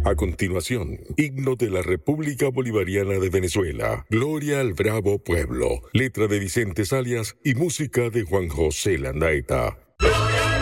A continuación, himno de la República Bolivariana de Venezuela, Gloria al Bravo Pueblo, letra de Vicente Salias y música de Juan José Landaeta. ¡Gloria!